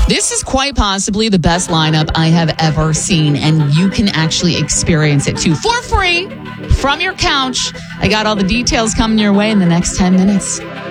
This is quite possibly the best lineup I have ever seen, and you can actually experience it too for free from your couch. I got all the details coming your way in the next 10 minutes.